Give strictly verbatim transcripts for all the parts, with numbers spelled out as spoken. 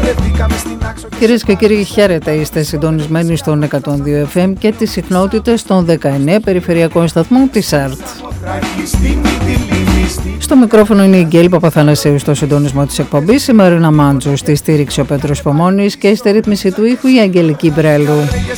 Κυρίες και κύριοι, χαίρετε, είστε συντονισμένοι στον εκατόν δύο εφ εμ και τις συχνότητες των δεκαεννέα περιφερειακών σταθμών της ΑΡΤ. Στο μικρόφωνο είναι η Γκέλη Παπαθανασίου στο συντονισμό της εκπομπής, η Μαρίνα Μάντζου στη στήριξη ο Πέτρος Πομώνης και στη ρύθμιση του ήχου η Αγγελική Μπρέλου.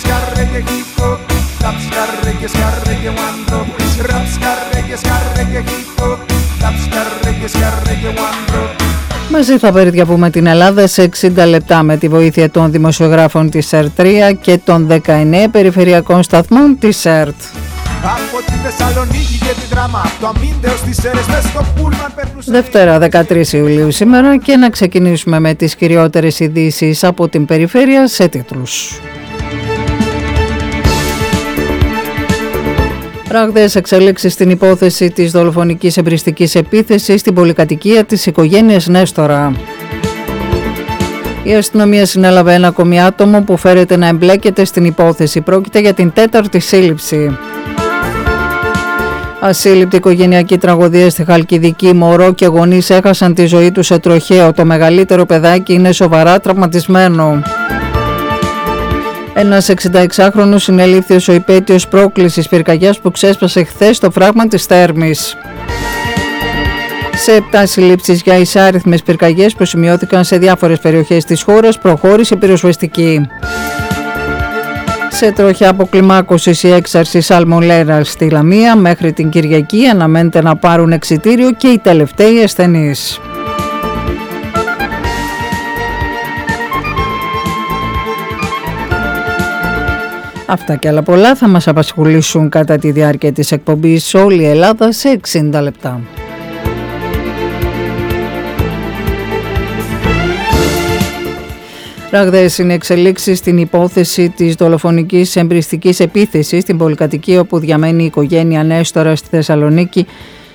Μαζί θα περιδιαβούμε την Ελλάδα σε εξήντα λεπτά με τη βοήθεια των δημοσιογράφων της ΕΡΤ τρία και των δεκαεννέα περιφερειακών σταθμών της ΕΡΤ. Δευτέρα δεκατρείς Ιουλίου σήμερα και να ξεκινήσουμε με τις κυριότερες ειδήσεις από την περιφέρεια σε τίτλους. Ραγδαίες εξελίξεις στην υπόθεση της δολοφονικής εμπριστικής επίθεσης στην πολυκατοικία της οικογένειας Νέστορα. Η αστυνομία συνέλαβε ένα ακόμη άτομο που φέρεται να εμπλέκεται στην υπόθεση. Πρόκειται για την τέταρτη σύλληψη. Ασύλληπτη οικογενειακή τραγωδία στη Χαλκιδική. Μωρό και γονείς έχασαν τη ζωή τους σε τροχαίο. Το μεγαλύτερο παιδάκι είναι σοβαρά τραυματισμένο. Ένας εξηνταεξάχρονος συνελήφθη ως ο υπαίτιος πρόκλησης πυρκαγιάς που ξέσπασε χθες στο φράγμα της Θέρμης. Σε επτά συλλήψεις για εισάριθμες πυρκαγιές που σημειώθηκαν σε διάφορες περιοχές της χώρας, προχώρησε η πυροσβεστική. Σε τροχιά αποκλιμάκωσης η έξαρση σαλμονέλας στη Λαμία, μέχρι την Κυριακή αναμένεται να πάρουν εξιτήριο και οι τελευταίοι ασθενείς. Αυτά και άλλα πολλά θα μας απασχολήσουν κατά τη διάρκεια της εκπομπής σε όλη η Ελλάδα σε εξήντα λεπτά. Ραγδαίες είναι εξελίξεις στην υπόθεση της δολοφονικής εμπριστικής επίθεσης στην πολυκατοικία όπου διαμένει η οικογένεια Νέστορα στη Θεσσαλονίκη,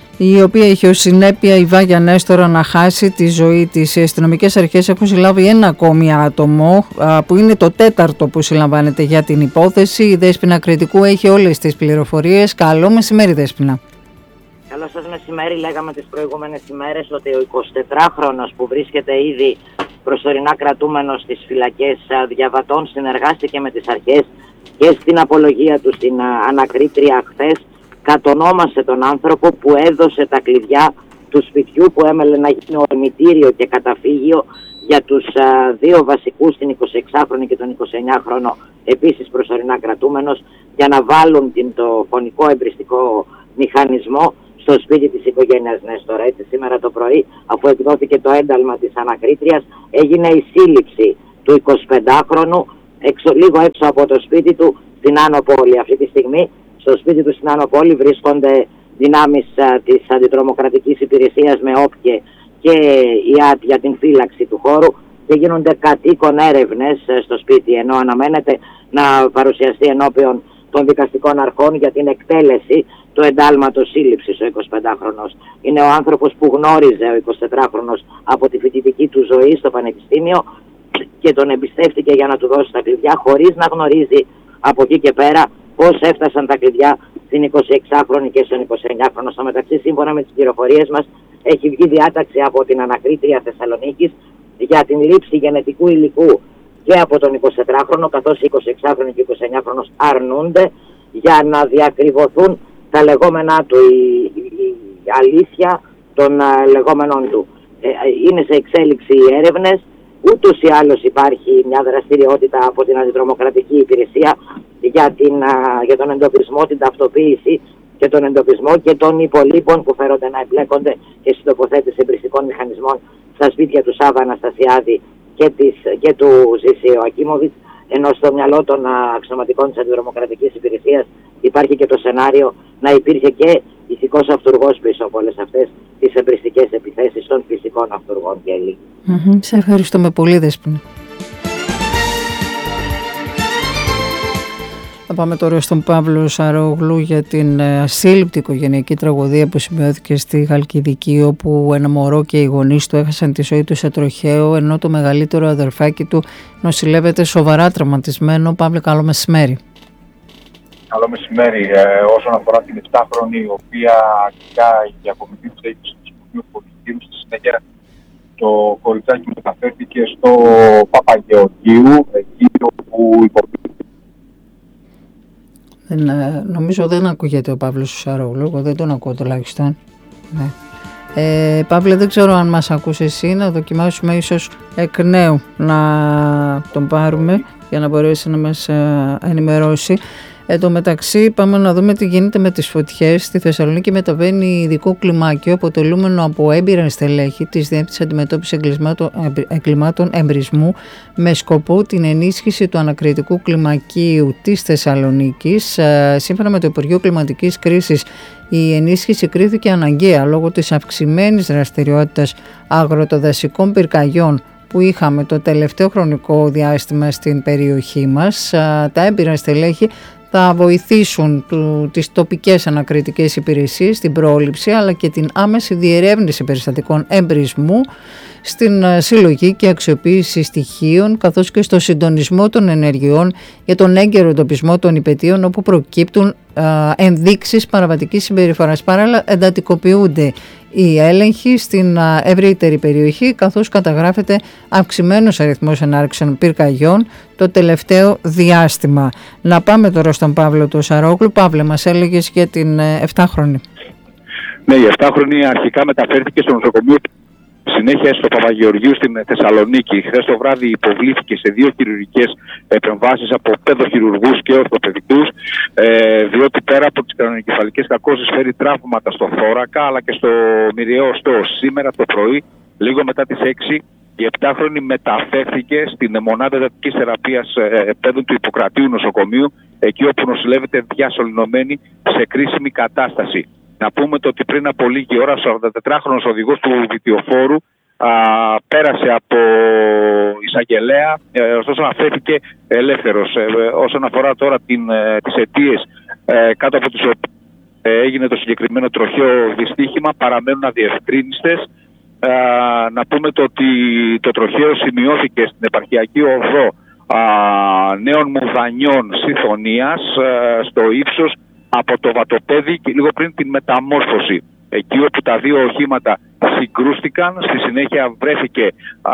η οποία είχε ως συνέπεια η Βάγια Νέστορα να χάσει τη ζωή της. Οι αστυνομικές αρχές έχουν συλλάβει ένα ακόμη άτομο, που είναι το τέταρτο που συλλαμβάνεται για την υπόθεση. Η Δέσποινα Κρητικού έχει όλες τις πληροφορίες. Καλό μεσημέρι, Δέσποινα. Καλό σας μεσημέρι. Λέγαμε τις προηγούμενες ημέρες ότι ο εικοσιτετράχρονος που βρίσκεται ήδη προσωρινά κρατούμενος στις φυλακές Διαβατών συνεργάστηκε με τις αρχές και στην απολογία του στην ανακρίτρια χθες. Κατονόμασε τον άνθρωπο που έδωσε τα κλειδιά του σπιτιού που έμελε να γίνει ορμητήριο και καταφύγιο για τους α, δύο βασικούς, την εικοσιεξάχρονη και τον εικοσιεννιάχρονο, επίσης προσωρινά κρατούμενος, για να βάλουν την, το φωνικό εμπριστικό μηχανισμό στο σπίτι της οικογένειας Νέστορα. Έτσι σήμερα το πρωί, αφού εκδόθηκε το ένταλμα της ανακρίτριας, έγινε η σύλληψη του εικοσιπεντάχρονου έξω, λίγο έξω από το σπίτι του στην Άνω Πόλη. Αυτή τη στιγμή στο σπίτι του στην Άνω Πόλη βρίσκονται δυνάμεις α, της αντιτρομοκρατικής υπηρεσίας με όπκε και η ΑΤ για την φύλαξη του χώρου και γίνονται κατοίκον έρευνες α, στο σπίτι, ενώ αναμένεται να παρουσιαστεί ενώπιον των δικαστικών αρχών για την εκτέλεση του εντάλματος σύλληψης. Ο εικοσιπεντάχρονος είναι ο άνθρωπος που γνώριζε ο εικοσιτετράχρονος από τη φοιτητική του ζωή στο πανεπιστήμιο και τον εμπιστεύτηκε για να του δώσει τα κλειδιά, χωρίς να γνωρίζει από εκεί και πέρα πώς έφτασαν τα κλειδιά στην εικοσιεξάχρονη και στον εικοσιεννιάχρονο. Στο μεταξύ, σύμφωνα με τις πληροφορίες μας, έχει βγει διάταξη από την ανακρίτρια Θεσσαλονίκης για την λήψη γενετικού υλικού και από τον εικοσιτετράχρονο, καθώς οι εικοσιεξάχρονοι και οι εικοσιεννιάχρονος αρνούνται, για να διακριβωθούν τα λεγόμενά του, η, η, η αλήθεια των α, λεγόμενών του. Ε, είναι σε εξέλιξη οι έρευνες. Ούτως ή άλλως υπάρχει μια δραστηριότητα από την αντιτρομοκρατική υπηρεσία για, την, για τον εντοπισμό, την ταυτοποίηση και τον εντοπισμό και των υπολείπων που φέρονται να εμπλέκονται και στην τοποθέτηση εμπριστικών μηχανισμών στα σπίτια του Σάβα Αναστασιάδη και, της, και του Ζήση Ακίμοβιτς, ενώ στο μυαλό των αξιωματικών της αντιτρομοκρατικής υπηρεσίας υπάρχει και το σενάριο να υπήρχε και ηθικός αυτουργός πίσω από όλες αυτές τις εμπριστικές επιθέσεις των φυσικών αυτουργών και ελλήνων. Mm-hmm. Σε ευχαριστούμε πολύ, Δέσποινα. Θα πάμε τώρα στον Παύλο Σαρόγλου για την ασύλληπτη οικογενειακή τραγωδία που σημειώθηκε στη Χαλκιδική, όπου ένα μωρό και οι γονείς του έχασαν τη ζωή του σε τροχαίο, ενώ το μεγαλύτερο αδερφάκι του νοσηλεύεται σοβαρά τραυματισμένο. Παύλο, καλό μεσημέρι. Καλό μεσημέρι. Ε, όσον αφορά την επτάχρονη, η οποία αρχικά η απομυθή της έγινε στο νοσοκομείο Πολυτήρου στη συνέχεια το κοριτσάκι μεταφέρθηκε στο Παπαγεωργίου, εκεί όπου υποπτήθηκε. Δεν, νομίζω δεν ακούγεται ο Παύλος Σαρόγλου, εγώ δεν τον ακούω τουλάχιστον. Ναι. Ε, Παύλε, δεν ξέρω αν μας ακούς εσύ, να δοκιμάσουμε ίσως εκ νέου να τον πάρουμε για να μπορέσει να μας ενημερώσει. Εν τω μεταξύ, πάμε να δούμε τι γίνεται με τις φωτιές. Στη Θεσσαλονίκη μεταβαίνει ειδικό κλιμάκιο αποτελούμενο από έμπειρα στελέχη της Διεύθυνσης Αντιμετώπισης Εγκλημάτων Εμπρισμού με σκοπό την ενίσχυση του ανακριτικού κλιμακίου της Θεσσαλονίκης. Σύμφωνα με το Υπουργείο Κλιματικής Κρίσης, η ενίσχυση κρίθηκε αναγκαία λόγω της αυξημένης δραστηριότητας αγροτοδασικών πυρκαγιών που είχαμε το τελευταίο χρονικό διάστημα στην περιοχή μας. Τα έμπειρα στελέχη θα βοηθήσουν του, τις τοπικές ανακριτικές υπηρεσίες στην πρόληψη αλλά και την άμεση διερεύνηση περιστατικών εμπρισμού, στην συλλογή και αξιοποίηση στοιχείων καθώς και στο συντονισμό των ενεργειών για τον έγκαιρο εντοπισμό των υπαιτίων όπου προκύπτουν α, ενδείξεις παραβατικής συμπεριφοράς. Παράλληλα εντατικοποιούνται οι έλεγχοι στην α, ευρύτερη περιοχή καθώς καταγράφεται αυξημένος αριθμός ενάρξεων πυρκαγιών το τελευταίο διάστημα. Να πάμε τώρα στον Παύλο του Σαρόγλου. Παύλε, μας έλεγες για την εφτάχρονη. Ναι, η εφτάχρονη αρχικά μεταφέρθηκε στο νοσοκομείο, συνέχεια στο Παπαγεωργίου στην Θεσσαλονίκη. Χθες το βράδυ υποβλήθηκε σε δύο χειρουργικές επεμβάσεις από παιδοχειρουργούς και ορθοπαιδικούς, ε, διότι πέρα από τις κρανιοκεφαλικές κακώσεις φέρει τραύματα στο θώρακα αλλά και στο μυριαίο οστό. Σήμερα το πρωί, λίγο μετά τις έξι, η επτάχρονη μεταφέρθηκε στην μονάδα εντατικής θεραπείας ε, παιδών του Ιπποκρατίου νοσοκομείου, εκεί όπου νοσηλεύεται διασωληνωμένη σε κρίσιμη κατάσταση. Να πούμε το ότι πριν από λίγη ώρα ο σαραντατετράχρονος οδηγός του βιτιοφόρου α, πέρασε από εισαγγελέα, ε, ωστόσο αφέθηκε ελεύθερος. Ε, όσον αφορά τώρα την, ε, τις αιτίες ε, κάτω από τις οποίες ε, έγινε το συγκεκριμένο τροχαίο δυστύχημα παραμένουν αδιευκρίνιστες. Ε, να πούμε το ότι το τροχαίο σημειώθηκε στην επαρχιακή οδό α, Νέων Μουδανιών Συθωνίας ε, στο ύψος από το Βατοπέδι και λίγο πριν την μεταμόρφωση. Εκεί όπου τα δύο οχήματα συγκρούστηκαν, στη συνέχεια βρέθηκε, α,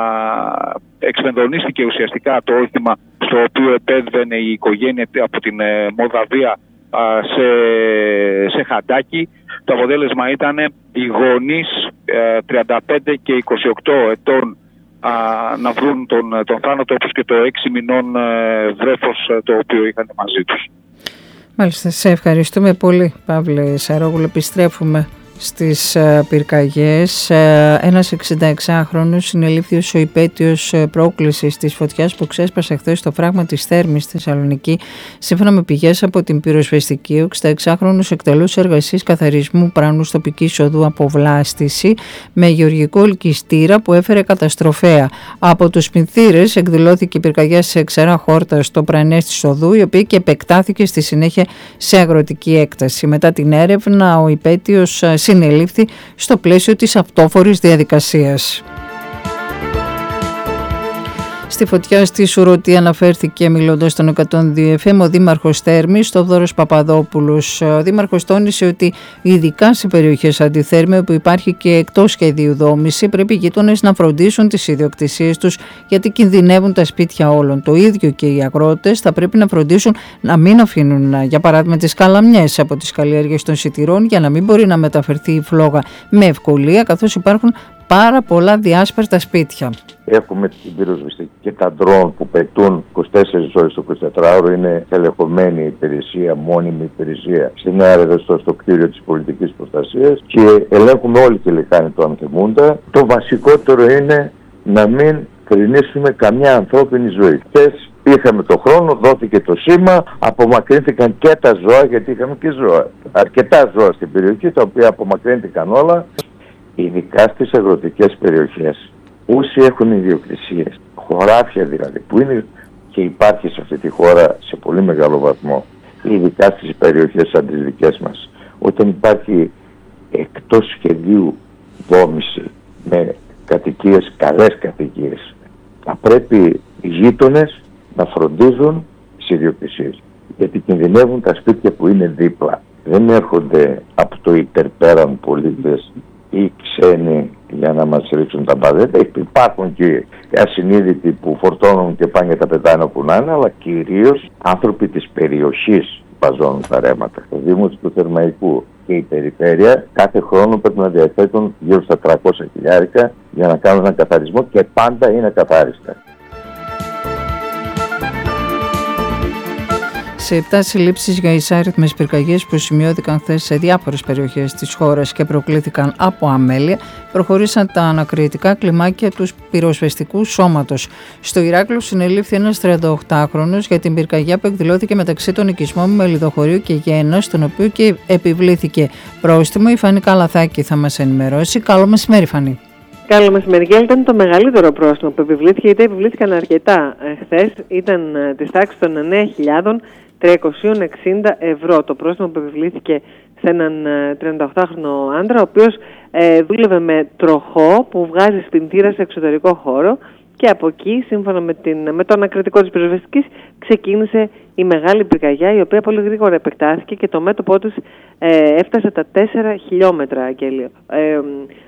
εξφενδονίστηκε ουσιαστικά το όχημα στο οποίο επέβαινε η οικογένεια από την ε, Μολδαβία α, σε, σε Χαντάκι. Το αποτέλεσμα ήταν οι γονείς ε, τριάντα πέντε και είκοσι οκτώ ετών α, να βρουν τον, τον θάνατο, όπως και το έξι μηνών ε, βρέφος το οποίο είχαν μαζί τους. Μάλιστα, σε ευχαριστούμε πολύ, Παύλε Σαρόγλου. Επιστρέφουμε στις πυρκαγιές. Ένας εξηνταεξάχρονος συνελήφθη ως ο υπαίτιος πρόκλησης της φωτιάς που ξέσπασε χθες στο φράγμα της Θέρμης στη Θεσσαλονίκη. Σύμφωνα με πηγές από την πυροσβεστική, ο εξηνταεξάχρονος εκτελούσε εργασίες καθαρισμού πράνους τοπικής οδού από βλάστηση με γεωργικό ελκυστήρα που έφερε καταστροφέα. Από τους πινθύρες εκδηλώθηκε η πυρκαγιά σε ξερά χόρτα στο πρανές της οδού, η οποία και επεκτάθηκε στη συνέχεια σε αγροτική έκταση. Μετά την έρευνα, ο υπαίτιος συνελήφθη στο πλαίσιο της αυτόφορης διαδικασίας. Στη φωτιά στη Σουρωτή αναφέρθηκε μιλώντας στον εκατόν δύο εφ εμ ο Δήμαρχος Θέρμης, Θόδωρος Παπαδόπουλος. Ο Δήμαρχος τόνισε ότι ειδικά σε περιοχές αντιθέρμη όπου υπάρχει και εκτός σχεδίου δόμηση πρέπει οι γείτονες να φροντίσουν τις ιδιοκτησίες τους γιατί κινδυνεύουν τα σπίτια όλων. Το ίδιο και οι αγρότες θα πρέπει να φροντίσουν να μην αφήνουν για παράδειγμα τις καλαμιές από τις καλλιέργειες των σιτηρών για να μην μπορεί να μεταφερθεί η φλόγα με ευκολία καθώς υπάρχουν πάρα πολλά διάσπαρτα σπίτια. Έχουμε την πυροσβεστική και τα ντρόν που πετούν είκοσι τέσσερις ώρες το εικοσιτετράωρο. Είναι ελεγχομένη υπηρεσία, μόνιμη υπηρεσία στην αεροδοστό στο κτίριο της πολιτικής προστασίας και ελέγχουμε όλη τη λεκάνη του Ανθεμούντα. Το βασικότερο είναι να μην κρινίσουμε καμιά ανθρώπινη ζωή. Χθες είχαμε το χρόνο, δόθηκε το σήμα, απομακρύνθηκαν και τα ζώα γιατί είχαμε και ζώα. Αρκετά ζώα στην περιοχή τα οποία απομακρύνθηκαν όλα. Ειδικά στις αγροτικές περιοχές, όσοι έχουν ιδιοκτησίες, χωράφια δηλαδή, που είναι και υπάρχει σε αυτή τη χώρα σε πολύ μεγάλο βαθμό, ειδικά στις περιοχές σαν τις δικές μας, όταν υπάρχει εκτός σχεδίου δόμηση με κατοικίες, καλές κατοικίες, θα πρέπει οι γείτονες να φροντίζουν τις ιδιοκτησίες, γιατί κινδυνεύουν τα σπίτια που είναι δίπλα. Δεν έρχονται από το υπερπέραν πολίτες ή ξένοι για να μας ρίξουν τα μπαδέτα. Υπάρχουν και ασυνείδητοι που φορτώνουν και πάνε και τα πετάνε όπου να είναι, αλλά κυρίως άνθρωποι της περιοχής βαζώνουν τα ρέματα. Το Δήμο του Θερμαϊκού και η περιφέρεια κάθε χρόνο πρέπει να διαθέτουν γύρω στα τριακόσια χιλιάρικα για να κάνουν έναν καθαρισμό και πάντα είναι καθάριστα. Σε επτά συλλήψεις για εισάριθμες πυρκαγιές που σημειώθηκαν χθες σε διάφορες περιοχές της χώρας και προκλήθηκαν από αμέλεια, προχωρήσαν τα ανακριτικά κλιμάκια του πυροσβεστικού σώματος. Στο Ηράκλειο συνελήφθη ένας τριανταοκτάχρονος για την πυρκαγιά που εκδηλώθηκε μεταξύ των οικισμών Μελιδοχωρίου και Γένας, στον οποίο και επιβλήθηκε πρόστιμο. Η Φανή Καλαθάκη θα μας ενημερώσει. Καλό μεσημέρι, Φανή. Καλό μεσημέρι. Ήταν το μεγαλύτερο πρόστιμο που επιβλήθηκε, γιατί επιβλήθηκαν αρκετά. Χθες ήταν της τάξης των εννέα χιλιάδες τριακόσια εξήντα ευρώ. Το πρόστιμο που επιβλήθηκε σε έναν τριανταοκτάχρονο άντρα, ο οποίος ε, δούλευε με τροχό που βγάζει σπινθήρα σε εξωτερικό χώρο, και από εκεί, σύμφωνα με, την, με το ανακριτικό της πυροσβεστικής, ξεκίνησε η μεγάλη πυρκαγιά, η οποία πολύ γρήγορα επεκτάθηκε και το μέτωπό της ε, έφτασε τα τέσσερα χιλιόμετρα, Αγγέλιο. Ε,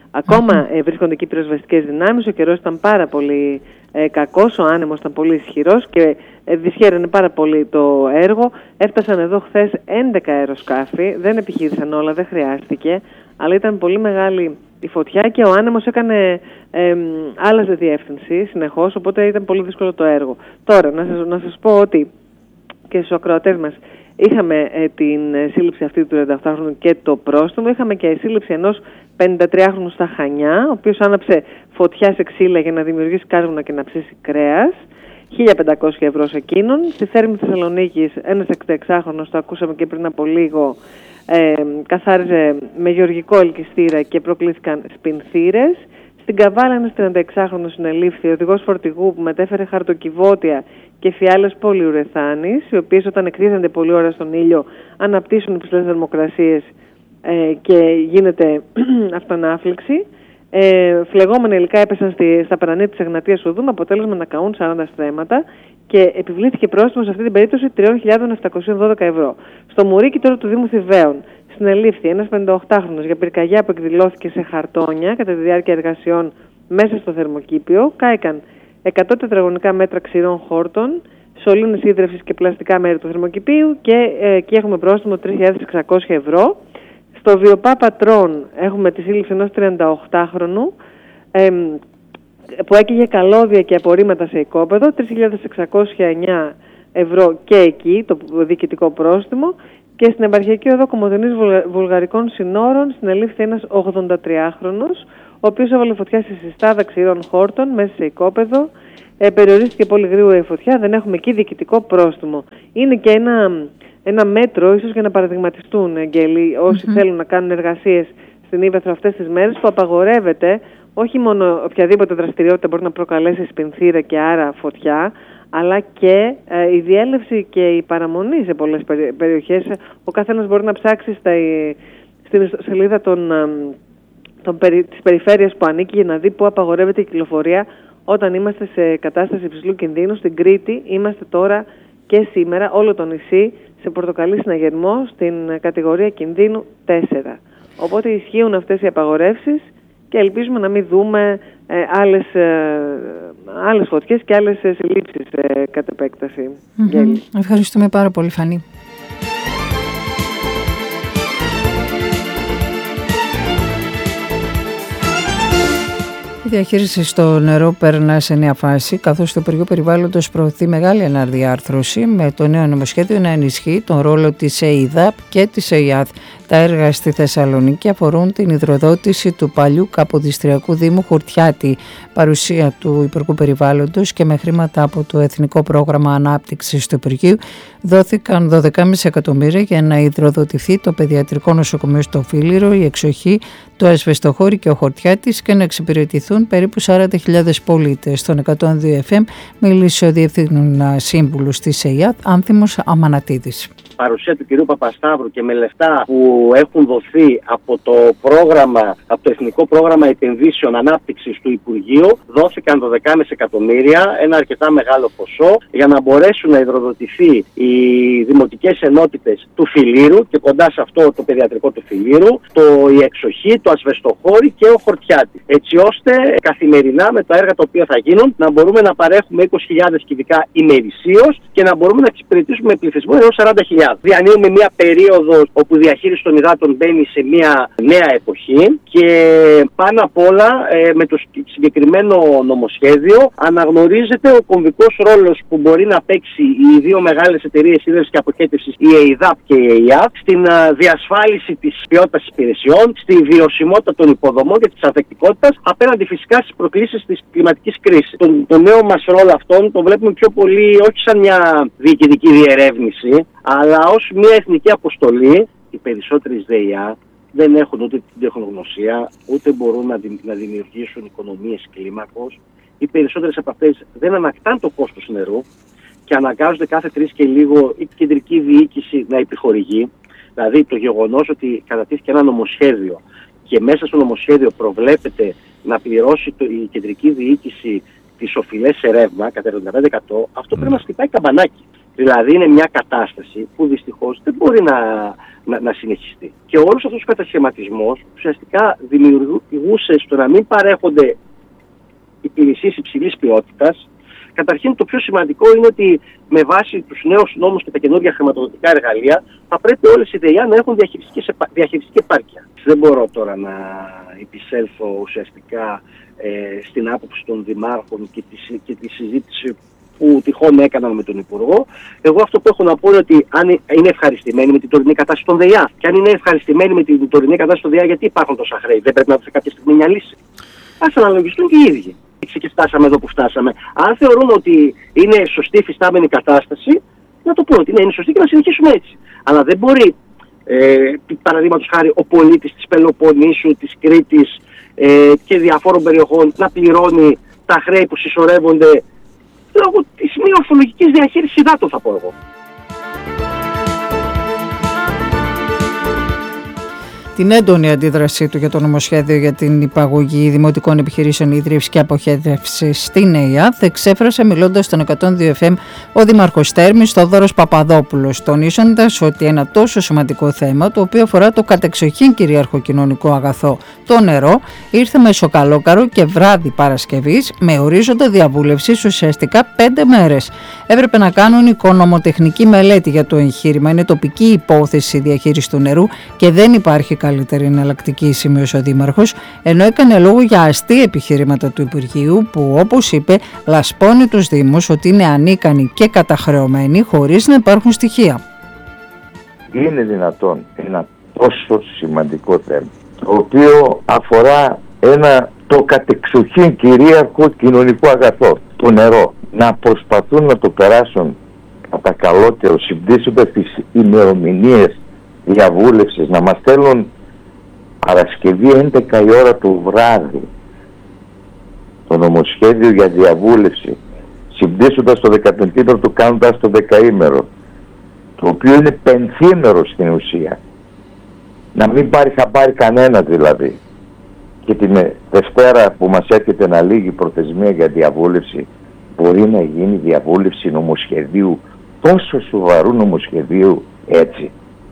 ακόμα ε, βρίσκονται εκεί πυροσβεστικές δυνάμεις, ο καιρός ήταν πάρα πολύ ε, κακός, ο άνεμος ήταν πολύ ισχυρός και ε, δυσχέρανε πάρα πολύ το έργο. Έφτασαν εδώ χθες έντεκα αεροσκάφη, δεν επιχείρησαν όλα, δεν χρειάστηκε, αλλά ήταν πολύ μεγάλη η φωτιά και ο άνεμος έκανε, ε, άλλαζε διεύθυνση συνεχώς, οπότε ήταν πολύ δύσκολο το έργο. Τώρα, να σας, να σας πω ότι και στους ακροατές μας είχαμε ε, την σύλληψη αυτή του τριανταοκτάχρονου και το πρόστιμο, είχαμε και σύλληψη ενός πενηντατριάχρονου στα Χανιά, ο οποίος άναψε φωτιά σε ξύλα για να δημιουργήσει κάρβουνα και να ψήσει κρέας, χίλια πεντακόσια ευρώ σε εκείνον. Στη Θέρμη Θεσσαλονίκης ένας εξήντα το ακούσαμε και πριν από λίγο, Ε, καθάριζε με γεωργικό ελκυστήρα και προκλήθηκαν σπινθήρες. Στην Καβάλα ένας τριανταεξάχρονος συνελήφθη, οδηγός φορτηγού που μετέφερε χαρτοκιβώτια και φιάλες πολυουρεθάνης, οι οποίες όταν εκτίθενται πολλή ώρα στον ήλιο αναπτύσσουν υψηλές θερμοκρασίες ε, και γίνεται αυτοανάφληξη. Ε, φλεγόμενα υλικά έπεσαν στη, στα παρανή της Εγνατίας Οδού, με αποτέλεσμα να καούν σαράντα στρέμματα και επιβλήθηκε πρόστιμο σε αυτή την περίπτωση τρεις χιλιάδες επτακόσια δώδεκα ευρώ. Στο Μουρίκι τώρα του Δήμου Θηβαίων συνελήφθη ένας πενηνταοκτάχρονος για πυρκαγιά που εκδηλώθηκε σε χαρτόνια κατά τη διάρκεια εργασιών μέσα στο θερμοκήπιο. Κάηκαν εκατό τετραγωνικά μέτρα ξηρών χόρτων, σωλήνες ίδρευσης και πλαστικά μέρη του θερμοκηπίου και ε, εκεί έχουμε πρόστιμο τρεις χιλιάδες εξακόσια ευρώ. Στο Βιοπά Πατρών έχουμε τη σύλληψη ενός τριανταοκτάχρονου ε, που έκαιγε καλώδια και απορρίμματα σε οικόπεδο, τρεις χιλιάδες εξακόσια εννέα ευρώ και εκεί το διοικητικό πρόστιμο. Και στην επαρχιακή οδό Κομοδενής Βουλγαρικών Συνόρων συνελήφθη ένας ογδοντατριάχρονος, ο οποίος έβαλε φωτιά στη συστάδα ξηρών χόρτων μέσα σε οικόπεδο. Ε, περιορίστηκε πολύ γρήγορα η φωτιά, δεν έχουμε εκεί διοικητικό πρόστιμο. Είναι και ένα, ένα μέτρο, ίσως για να παραδειγματιστούν, Αγγέλη, όσοι mm-hmm. θέλουν να κάνουν εργασίες στην Ήπεθρο αυτές τις μέρες, που απαγορεύεται όχι μόνο οποιαδήποτε δραστηριότητα μπορεί να προκαλέσει σπινθήρα και άρα φωτιά, αλλά και ε, η διέλευση και η παραμονή σε πολλές περιοχές. Ο καθένας μπορεί να ψάξει στα, στην σελίδα των, των, της περιφέρειας που ανήκει για να δει πού απαγορεύεται η κυκλοφορία όταν είμαστε σε κατάσταση υψηλού κινδύνου. Στην Κρήτη είμαστε τώρα και σήμερα όλο το νησί σε πορτοκαλί συναγερμό στην κατηγορία κινδύνου τέσσερα. Οπότε ισχύουν αυτές οι απαγορεύσεις και ελπίζουμε να μην δούμε ε, άλλες, ε, άλλες φωτιές και άλλες ε, συλλήψεις ε, κατ' επέκταση. Mm-hmm. Ευχαριστούμε πάρα πολύ, Φανή. Η διαχείριση στο νερό περνά σε νέα φάση, καθώς το Υπουργείο Περιβάλλοντος προωθεί μεγάλη αναδιάρθρωση με το νέο νομοσχέδιο να ενισχύει τον ρόλο της ΕΙΔΑΠ και της ΕΙΑΔ. Τα έργα στη Θεσσαλονίκη αφορούν την υδροδότηση του παλιού Καποδιστριακού Δήμου Χουρτιάτη, παρουσία του Υπουργού Περιβάλλοντος, και με χρήματα από το Εθνικό Πρόγραμμα Ανάπτυξης του Υπουργείου δόθηκαν δώδεκα κόμμα πέντε εκατομμύρια για να υδροδοτηθεί το Παιδιατρικό Νοσοκομείο στο Φίλιρο, η Εξοχή, το Ασβεστοχώρι και ο Χορτιάτης και να εξυπηρετηθούν περίπου σαράντα χιλιάδες πολίτες. Στον εκατόν δύο εφ εμ μίλησε ο Διευθύνων Σύμβουλος της ΕΙΑΔ, Άνθιμος Αμανατίδης. παρουσία του κυρίου Παπασταύρου και με λεφτά που έχουν δοθεί από το πρόγραμμα, από το Εθνικό Πρόγραμμα Επενδύσεων Ανάπτυξης του Υπουργείου, δόθηκαν δώδεκα κόμμα πέντε εκατομμύρια, ένα αρκετά μεγάλο ποσό, για να μπορέσουν να υδροδοτηθεί οι δημοτικές ενότητες του Φιλήρου και κοντά σε αυτό το παιδιατρικό του Φιλήρου, το η Εξοχή, το Ασβεστοχώρι και ο Χορτιάτη. Έτσι ώστε καθημερινά με τα έργα τα οποία θα γίνουν να μπορούμε να παρέχουμε είκοσι χιλιάδες κυβικά ημερησίως και να μπορούμε να εξυπηρετήσουμε πληθυσμό έως σαράντα χιλιάδες. Διανύουμε μια περίοδο όπου η διαχείριση των υδάτων μπαίνει σε μια νέα εποχή και πάνω απ' όλα ε, με το συγκεκριμένο νομοσχέδιο αναγνωρίζεται ο κομβικός ρόλος που μπορεί να παίξει οι δύο μεγάλες εταιρείες ίδρυυσης και αποχέτευσης, η ΕΙΔΑΠ και η ΕΙΑΠ, στην uh, διασφάλιση της ποιότητας υπηρεσιών, στη βιωσιμότητα των υποδομών και της ανθεκτικότητας απέναντι φυσικά στις προκλήσεις της κλιματικής κρίσης. Το, το νέο μας ρόλο αυτόν το βλέπουμε πιο πολύ όχι σαν μια διοικητική διερεύνηση, αλλά ως μια εθνική αποστολή. Οι περισσότερες ΔΕΙΑ δεν έχουν ούτε την τεχνογνωσία, ούτε μπορούν να, δη, να δημιουργήσουν οικονομίες κλίμακος. Οι περισσότερες από αυτές δεν ανακτάν το κόστος νερού και αναγκάζονται κάθε τρεις και λίγο η κεντρική διοίκηση να επιχορηγεί. Δηλαδή το γεγονός ότι κατατίθεται ένα νομοσχέδιο και μέσα στο νομοσχέδιο προβλέπεται να πληρώσει το, η κεντρική διοίκηση τις οφειλές σε ρεύμα κατά εβδομήντα πέντε τοις εκατό, αυτό πρέπει να σκυπάει καμπανάκι. Δηλαδή είναι μια κατάσταση που δυστυχώς δεν μπορεί να, να, να συνεχιστεί. Και όλος αυτός ο κατασχεματισμός ουσιαστικά δημιουργούσε στο να μην παρέχονται υπηρεσίες υψηλής ποιότητας. Καταρχήν το πιο σημαντικό είναι ότι με βάση τους νέους νόμους και τα καινούργια χρηματοδοτικά εργαλεία θα πρέπει όλες οι ΔΕΙΑ να έχουν διαχειριστική επάρκεια. Δεν μπορώ τώρα να επισέλθω ουσιαστικά ε, στην άποψη των δημάρχων και τη, και τη συζήτηση που τυχόν έκαναν με τον Υπουργό. Εγώ αυτό που έχω να πω είναι ότι αν είναι ευχαριστημένοι με την τωρινή κατάσταση των ΔΕΙΑ και αν είναι ευχαριστημένοι με την τωρινή κατάσταση των ΔΕΙΑ, γιατί υπάρχουν τόσα χρέη, δεν πρέπει να δώσει κάποια στιγμή μια λύση. Ας αναλογιστούν και οι ίδιοι. Και φτάσαμε εδώ που φτάσαμε. Αν θεωρούν ότι είναι σωστή η φυστάμενη κατάσταση, να το πούνε ότι είναι σωστή και να συνεχίσουμε έτσι. Αλλά δεν μπορεί, ε, παραδείγματος χάρη, ο πολίτης της Πελοποννήσου, της Κρήτης ε, και διαφόρων περιοχών να πληρώνει τα χρέη που συσσωρεύονται λόγω της μη ορθολογικής διαχείρισης υδάτων, θα πω εγώ. Την έντονη αντίδρασή του για το νομοσχέδιο για την υπαγωγή δημοτικών επιχειρήσεων ίδρυυσης και αποχέτευσης στην ΕΙΑΘ εξέφρασε μιλώντας στον εκατόν δύο εφ εμ ο Δήμαρχος Θέρμης Θόδωρος Παπαδόπουλος, τονίζοντας ότι ένα τόσο σημαντικό θέμα, το οποίο αφορά το κατεξοχήν κυρίαρχο κοινωνικό αγαθό, το νερό, ήρθε μεσοκαλόκαρο και βράδυ Παρασκευής με ορίζοντα διαβούλευσης ουσιαστικά πέντε μέρες. Έπρεπε να κάνουν οικονομοτεχνική μελέτη για το εγχείρημα. Είναι τοπική υπόθεση διαχείριση του νερού και δεν υπάρχει καλύτερη εναλλακτική, σημείωσε ο Δήμαρχος, ενώ έκανε λόγο για αστεία επιχειρήματα του Υπουργείου που, όπως είπε, λασπώνει τους Δήμους ότι είναι ανίκανοι και καταχρεωμένοι χωρίς να υπάρχουν στοιχεία. Είναι δυνατόν ένα τόσο σημαντικό θέμα, το οποίο αφορά ένα το κατεξοχήν κυρίαρχο κοινωνικό αγαθό, το νερό, να προσπαθούν να το περάσουν κατά καλό καιρό, συμπτύσσοντας τις ημερομηνίες διαβούλευσης, να μας στέλνουν Παρασκευή έντεκα η ώρα το βράδυ το νομοσχέδιο για διαβούλευση, συμπτύσσοντας το δεκαπεντήμερο του κάνοντας το δεκαήμερο, το οποίο είναι πενθήμερο στην ουσία, να μην πάρει χαμπάρι κανένα δηλαδή, και την Δευτέρα που μας έρχεται να λήγει προθεσμία για διαβούλευση, μπορεί να γίνει διαβούλευση νομοσχεδίου, τόσο σοβαρού νομοσχεδίου, έτσι.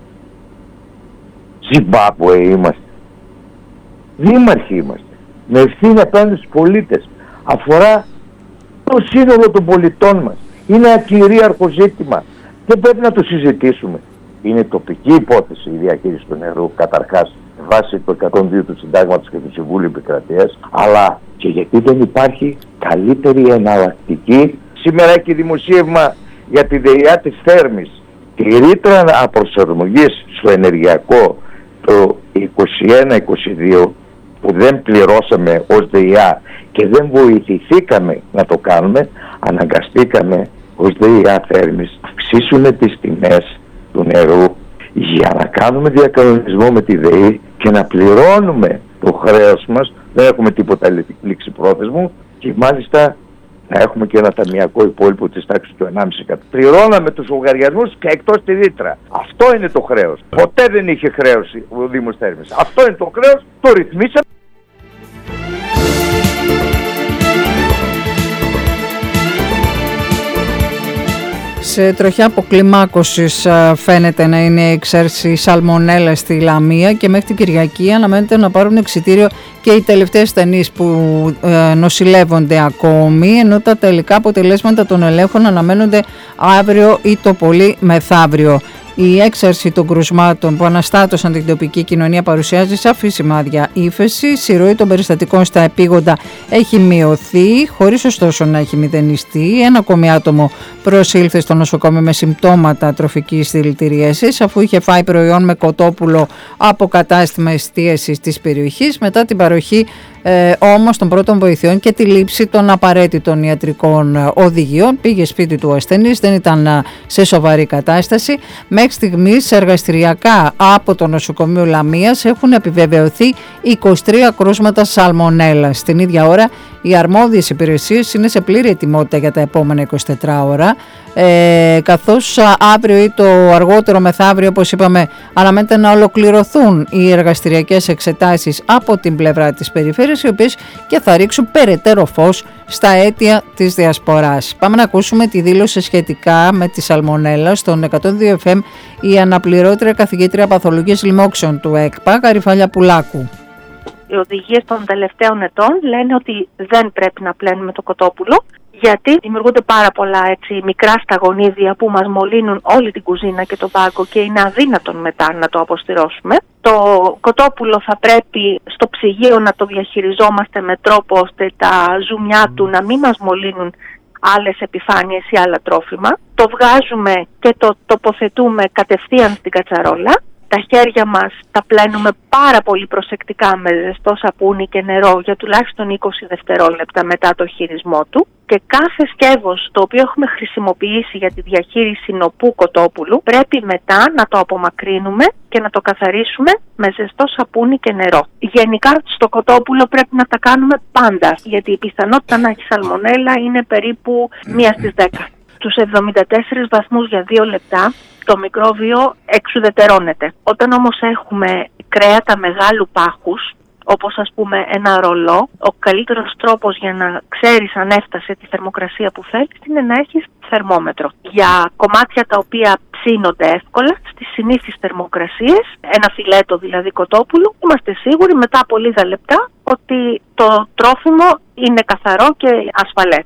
Ζιμπάμπουε είμαστε. Δήμαρχοι είμαστε. Με ευθύνη απέναντι στους πολίτες. Αφορά το σύνολο των πολιτών μας. Είναι ένα κυρίαρχο ζήτημα. Δεν πρέπει να το συζητήσουμε. Είναι τοπική υπόθεση η διαχείριση του νερού, καταρχάς βάσει το εκατόν δύο του Συντάγματος και του Συμβούλου Επικρατείας, αλλά και γιατί δεν υπάρχει καλύτερη εναλλακτική. Σήμερα έχει δημοσίευμα για τη ΔΕΙΑ της Θέρμης. Τη ρήτρα απροσαρμογής στο ενεργειακό το είκοσι ένα είκοσι δύο που δεν πληρώσαμε ως ΔΕΙΑ και δεν βοηθηθήκαμε να το κάνουμε, αναγκαστήκαμε ως ΔΕΙΑ Θέρμης να αυξήσουμε τις τιμές του νερού για να κάνουμε διακανονισμό με τη ΔΕΗ και να πληρώνουμε το χρέος μας. Δεν έχουμε τίποτα λήξη πρόθεσμου και μάλιστα να έχουμε και ένα ταμιακό υπόλοιπο της τάξης του ενάμιση τοις εκατό. Πληρώναμε τους λογαριασμούς και εκτός τη ρήτρα. Αυτό είναι το χρέος. Ποτέ δεν είχε χρέος ο Δήμος Θέρμης. Αυτό είναι το χρέος, το ρυθμίσαμε. Σε τροχιά αποκλιμάκωσης φαίνεται να είναι η εξάρση σαλμονέλα στη Λαμία και μέχρι την Κυριακή αναμένεται να πάρουν εξιτήριο και οι τελευταίες ασθενείς που ε, νοσηλεύονται ακόμη, ενώ τα τελικά αποτελέσματα των ελέγχων αναμένονται αύριο ή το πολύ μεθαύριο. Η έξαρση των κρουσμάτων που αναστάτωσαν την τοπική κοινωνία παρουσιάζει σαφή σημάδια ύφεση. Η ροή των περιστατικών στα επίγοντα έχει μειωθεί, χωρίς ωστόσο να έχει μηδενιστεί. Ένα ακόμη άτομο προσήλθε στο νοσοκομείο με συμπτώματα τροφικής δηλητηρίασης, αφού είχε φάει προϊόν με κοτόπουλο από κατάστημα εστίασης της περιοχής, μετά την παροχή Ε, όμως των πρώτων βοηθειών και τη λήψη των απαραίτητων ιατρικών οδηγιών. Πήγε σπίτι του ασθενής, δεν ήταν σε σοβαρή κατάσταση. Μέχρι στιγμής εργαστηριακά από το νοσοκομείο Λαμίας έχουν επιβεβαιωθεί είκοσι τρία κρούσματα σαλμονέλας. Την ίδια ώρα οι αρμόδιες υπηρεσίες είναι σε πλήρη ετοιμότητα για τα επόμενα είκοσι τέσσερις ώρα, ε, καθώς αύριο ή το αργότερο μεθαύριο, όπως είπαμε, αναμένεται να ολοκληρωθούν οι εργαστηριακές εξετάσεις από την πλευρά της περιφέρειας, οι οποίες και θα ρίξουν περαιτέρω φως στα αίτια της διασποράς. Πάμε να ακούσουμε τη δήλωση σχετικά με τη σαλμονέλα στον εκατόν δύο εφ εμ η αναπληρώτρια καθηγήτρια παθολογίας λοιμόξεων του ΕΚΠΑ, Γαριφάλια Πουλάκου. Οι οδηγίες των τελευταίων ετών λένε ότι δεν πρέπει να πλένουμε το κοτόπουλο, γιατί δημιουργούνται πάρα πολλά έτσι, μικρά σταγονίδια που μας μολύνουν όλη την κουζίνα και τον πάγκο και είναι αδύνατον μετά να το αποστηρώσουμε. Το κοτόπουλο θα πρέπει στο ψυγείο να το διαχειριζόμαστε με τρόπο ώστε τα ζουμιά του να μην μας μολύνουν άλλες επιφάνειες ή άλλα τρόφιμα. Το βγάζουμε και το τοποθετούμε κατευθείαν στην κατσαρόλα. Τα χέρια μας τα πλένουμε πάρα πολύ προσεκτικά με ζεστό σαπούνι και νερό για τουλάχιστον είκοσι δευτερόλεπτα μετά το χειρισμό του, και κάθε σκεύος το οποίο έχουμε χρησιμοποιήσει για τη διαχείριση νοπού κοτόπουλου πρέπει μετά να το απομακρύνουμε και να το καθαρίσουμε με ζεστό σαπούνι και νερό. Γενικά στο κοτόπουλο πρέπει να τα κάνουμε πάντα, γιατί η πιθανότητα να έχει σαλμονέλα είναι περίπου μία στις δέκα. Στους εβδομήντα τέσσερις βαθμούς για δύο λεπτά το μικρόβιο εξουδετερώνεται. Όταν όμως έχουμε κρέατα μεγάλου πάχους, όπως ας πούμε ένα ρολό, ο καλύτερος τρόπος για να ξέρεις αν έφτασε τη θερμοκρασία που θέλεις είναι να έχεις θερμόμετρο. Για κομμάτια τα οποία ψήνονται εύκολα στις συνήθεις θερμοκρασίες, ένα φιλέτο δηλαδή κοτόπουλου, είμαστε σίγουροι μετά από λίγα λεπτά ότι το τρόφιμο είναι καθαρό και ασφαλές.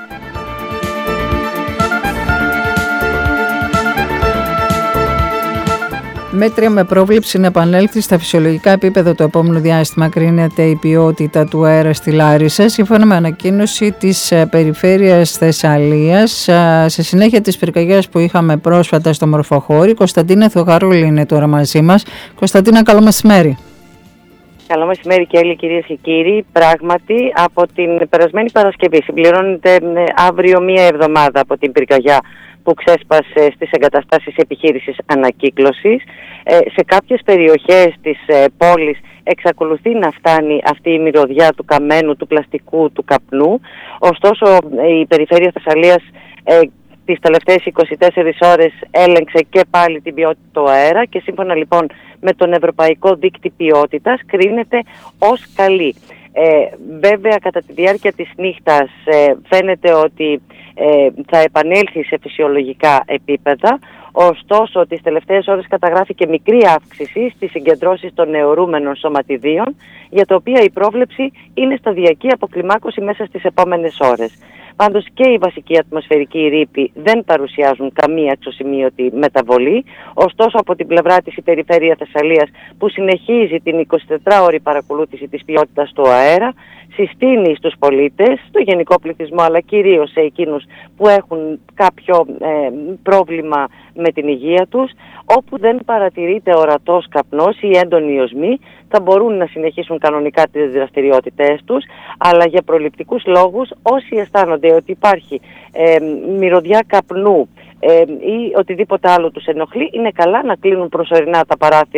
Μέτρια με πρόβλεψη να επανέλθει στα φυσιολογικά επίπεδα το επόμενο διάστημα, κρίνεται η ποιότητα του αέρα στη Λάρισα, σύμφωνα με ανακοίνωση της Περιφέρειας Θεσσαλίας. Σε συνέχεια της πυρκαγιάς που είχαμε πρόσφατα στο Μορφοχώρι, η Κωνσταντίνα Θεοχαρούλη είναι τώρα μαζί μας. Κωνσταντίνα, καλό μεσημέρι. Καλό μεσημέρι και όλοι κυρίες και κύριοι. Πράγματι, από την περασμένη Παρασκευή συμπληρώνεται αύριο μία εβδομάδα από την πυρκαγιά που ξέσπασε στις εγκαταστάσεις επιχείρησης ανακύκλωσης. Ε, σε κάποιες περιοχές της ε, πόλης εξακολουθεί να φτάνει αυτή η μυρωδιά του καμένου, του πλαστικού, του καπνού. Ωστόσο, η Περιφέρεια Θεσσαλίας ε, τις τελευταίες είκοσι τέσσερις ώρες έλεγξε και πάλι την ποιότητα του αέρα και σύμφωνα λοιπόν με τον Ευρωπαϊκό Δείκτη Ποιότητας κρίνεται ως καλή. Ε, βέβαια κατά τη διάρκεια της νύχτας ε, φαίνεται ότι ε, θα επανέλθει σε φυσιολογικά επίπεδα, ωστόσο τις τελευταίες ώρες καταγράφηκε μικρή αύξηση στις συγκεντρώσεις των νεωρούμενων σωματιδίων, για τα οποία η πρόβλεψη είναι σταδιακή αποκλιμάκωση μέσα στις επόμενες ώρες. Πάντως και οι βασικοί ατμοσφαιρικοί ρήποι δεν παρουσιάζουν καμία εξωσημείωτη μεταβολή, ωστόσο από την πλευρά της η Περιφέρεια Θεσσαλίας, που συνεχίζει την εικοσιτετράωρη παρακολούθηση της ποιότητας του αέρα, συστήνει στους πολίτες, στο γενικό πληθυσμό αλλά κυρίως σε εκείνους που έχουν κάποιο ε, πρόβλημα με την υγεία τους, όπου δεν παρατηρείται ορατός καπνός ή έντονοι οσμοί, θα μπορούν να συνεχίσουν κανονικά τις δραστηριότητές τους, αλλά για προληπτικούς λόγους όσοι αισθάνονται ότι υπάρχει ε, μυρωδιά καπνού ε, ή οτιδήποτε άλλο τους ενοχλεί, είναι καλά να κλείνουν προσωρινά τα παράθυρα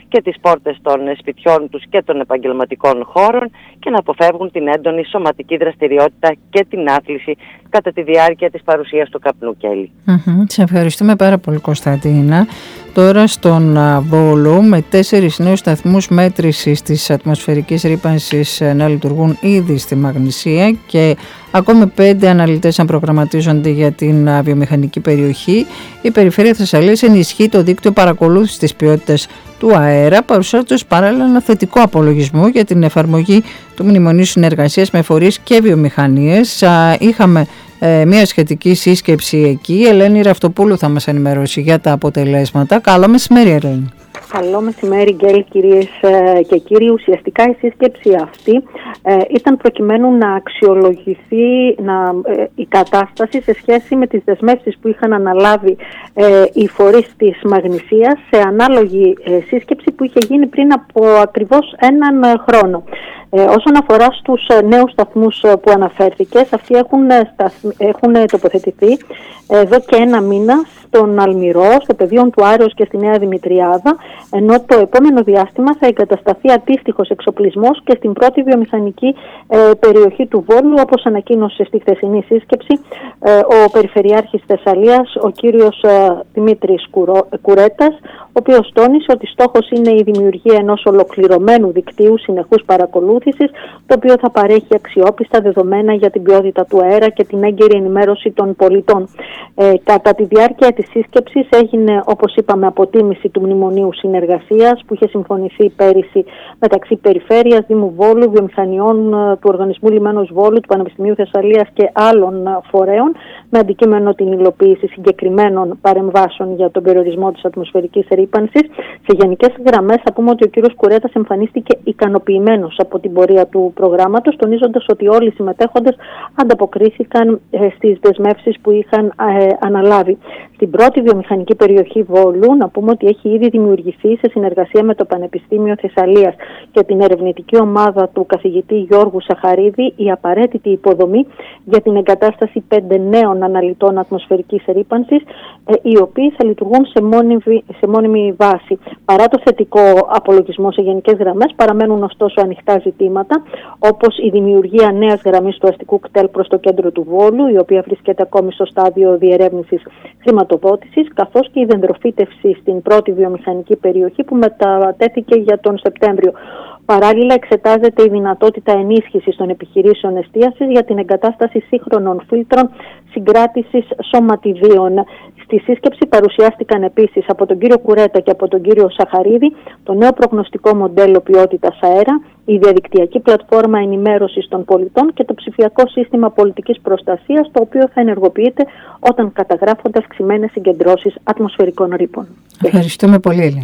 και τις πόρτες των σπιτιών τους και των επαγγελματικών χώρων και να αποφεύγουν την έντονη σωματική δραστηριότητα και την άθληση κατά τη διάρκεια της παρουσίας του καπνού, Κέλλη. Mm-hmm. Σε ευχαριστούμε πάρα πολύ, Κωνσταντίνα. Τώρα στον Βόλο, με τέσσερις νέους σταθμούς μέτρησης της ατμοσφαιρικής ρύπανσης να λειτουργούν ήδη στη Μαγνησία και ακόμη πέντε αναλυτές να προγραμματίζονται για την βιομηχανική περιοχή, η Περιφέρεια Θεσσαλίας ενισχύει το δίκτυο παρακολούθησης της ποιότητας του αέρα, παρουσιάζοντας παράλληλα ένα θετικό απολογισμό για την εφαρμογή του Μνημονίου Συνεργασίας με φορείς και βιομηχανίες. Είχαμε ε, μια σχετική σύσκεψη εκεί. Η Ελένη Ραυτοπούλου θα μας ενημερώσει για τα αποτελέσματα. Καλό μεσημέρι, Ελένη. Καλό μεσημέρι, Γκέλ, κυρίες και κύριοι. Ουσιαστικά η σύσκεψη αυτή ε, ήταν προκειμένου να αξιολογηθεί να, ε, η κατάσταση σε σχέση με τις δεσμεύσεις που είχαν αναλάβει ε, οι φορείς της Μαγνησίας σε ανάλογη ε, σύσκεψη που είχε γίνει πριν από ακριβώς έναν ε, χρόνο. Ε, όσον αφορά στους ε, νέους σταθμούς ε, που αναφέρθηκες, αυτοί έχουν, ε, σταθ, έχουν ε, τοποθετηθεί ε, εδώ και ένα μήνα στον Αλμυρό, στο πεδίο του Άρεως και στη Νέα Δημητριάδα, ενώ το επόμενο διάστημα θα εγκατασταθεί αντίστοιχος εξοπλισμός και στην πρώτη βιομηχανική ε, περιοχή του Βόλου, όπως ανακοίνωσε στη χθεσινή σύσκεψη ε, ο Περιφερειάρχης Θεσσαλίας, ο κύριος ε, Δημήτρης Κουρο, Κουρέτας, ο οποίος τόνισε ότι στόχος είναι η δημιουργία ενός ολοκληρωμένου δικτύου συνεχούς παρακολούθησης, το οποίο θα παρέχει αξιόπιστα δεδομένα για την ποιότητα του αέρα και την έγκαιρη ενημέρωση των πολιτών. Ε, κατά τη διάρκεια της σύσκεψης έγινε, όπως είπαμε, αποτίμηση του Μνημονίου Συνεργασίας που είχε συμφωνηθεί πέρυσι μεταξύ Περιφέρειας, Δήμου Βόλου, Βιομηχανιών, του Οργανισμού Λιμένος Βόλου, του Πανεπιστημίου Θεσσαλίας και άλλων φορέων, με αντικείμενο την υλοποίηση συγκεκριμένων παρεμβάσεων για τον περιορισμό της ατμοσφαιρικής ρύπανσης. Σε γενικές γραμμές θα πούμε ότι ο κύριος Κουρέτας εμφανίστηκε ικανοποιημένος από την πορεία του προγράμματος, τονίζοντας ότι όλοι οι συμμετέχοντες ανταποκρίθηκαν ε, στις δεσμεύσεις που είχαν ε, αναλάβει. Στην πρώτη βιομηχανική περιοχή Βόλου, να πούμε ότι έχει ήδη δημιουργηθεί σε συνεργασία με το Πανεπιστήμιο Θεσσαλίας και την ερευνητική ομάδα του καθηγητή Γιώργου Σαχαρίδη η απαραίτητη υποδομή για την εγκατάσταση πέντε νέων αναλυτών ατμοσφαιρικής ρύπανσης, ε, οι οποίοι θα λειτουργούν σε μόνιμη, σε μόνιμη βάση. Παρά το θετικό απολογισμό σε γενικές γραμμές, παραμένουν ωστόσο ανοιχτά ζητήματα, όπως η δημιουργία νέας γραμμής του αστικού κτέλ προς το κέντρο του Βόλου, η οποία βρίσκεται ακόμη στο στάδιο διερεύνησης χρηματοδότησης, καθώς και η δεντροφύτευση στην πρώτη βιομηχανική περιοχή που μετατέθηκε για τον Σεπτέμβριο. Παράλληλα, εξετάζεται η δυνατότητα ενίσχυσης των επιχειρήσεων εστίασης για την εγκατάσταση σύγχρονων φίλτρων συγκράτησης σωματιδίων. Στη σύσκεψη παρουσιάστηκαν επίσης από τον κύριο Κουρέτα και από τον κύριο Σαχαρίδη το νέο προγνωστικό μοντέλο ποιότητας αέρα, η διαδικτυακή πλατφόρμα ενημέρωσης των πολιτών και το ψηφιακό σύστημα πολιτικής προστασίας, το οποίο θα ενεργοποιείται όταν καταγράφονται αυξημένες συγκεντρώσεις ατμοσφαιρικών ρήπων. Ευχαριστούμε πολύ, Ελένη.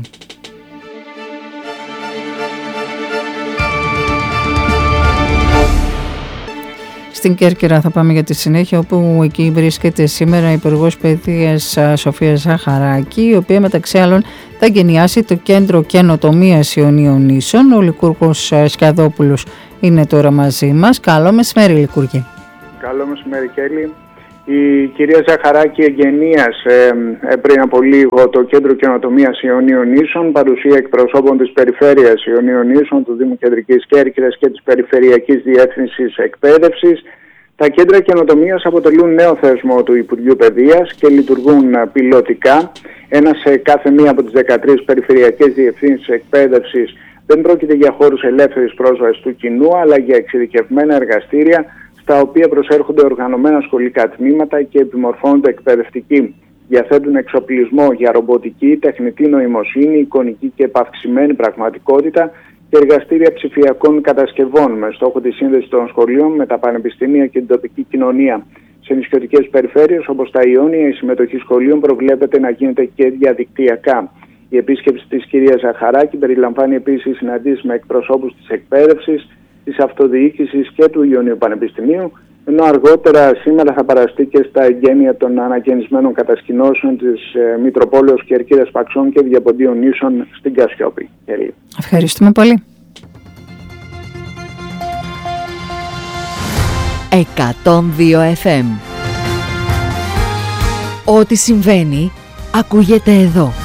Στην Κέρκυρα θα πάμε για τη συνέχεια, όπου εκεί βρίσκεται σήμερα η Υπουργός Παιδείας Σοφία Ζαχαράκη, η οποία μεταξύ άλλων θα εγκαινιάσει το Κέντρο Καινοτομίας Ιωνίων Νήσων. Ο Λυκούρгος Σκιαδόπουλος είναι τώρα μαζί μας. Καλό μεσημέρι, Λυκούργε. Καλό μεσημέρι, Κέλλη. Η κυρία Ζαχαράκη εγκαινίασε ε, πριν από λίγο το Κέντρο Καινοτομίας Ιωνίων Νήσων, παρουσία εκπροσώπων της Περιφέρειας Ιωνίων Νήσων, του Δήμου Κεντρικής Κέρκυρας και της Περιφερειακής Διεύθυνσης Εκπαίδευσης. Τα κέντρα καινοτομίας αποτελούν νέο θεσμό του Υπουργείου Παιδείας και λειτουργούν πιλωτικά. Ένα σε κάθε μία από τις δεκατρείς Περιφερειακές Διευθύνσεις Εκπαίδευσης. Δεν πρόκειται για χώρους ελεύθερης πρόσβασης του κοινού, αλλά για εξειδικευμένα εργαστήρια, στα οποία προσέρχονται οργανωμένα σχολικά τμήματα και επιμορφώνονται εκπαιδευτικοί. Διαθέτουν εξοπλισμό για ρομποτική, τεχνητή νοημοσύνη, εικονική και επαυξημένη πραγματικότητα και εργαστήρια ψηφιακών κατασκευών, με στόχο τη σύνδεση των σχολείων με τα πανεπιστήμια και την τοπική κοινωνία. Σε νησιωτικές περιφέρειες όπως τα Ιόνια, η συμμετοχή σχολείων προβλέπεται να γίνεται και διαδικτυακά. Η επίσκεψη της κυρίας Ζαχαράκη περιλαμβάνει επίσης συναντήσεις με εκπροσώπους της εκπαίδευσης, της αυτοδιοίκησης και του Ιωνίου Πανεπιστημίου, ενώ αργότερα σήμερα θα παραστεί και στα εγγένεια των αναγεννισμένων κατασκηνώσεων της ε, Μητροπόλεως Κερκύρας Παξών και Διαποντίων Νήσων στην Κασιόπη. Ευχαριστούμε πολύ. εκατόν δύο εφ εμ. Ό,τι συμβαίνει ακούγεται εδώ.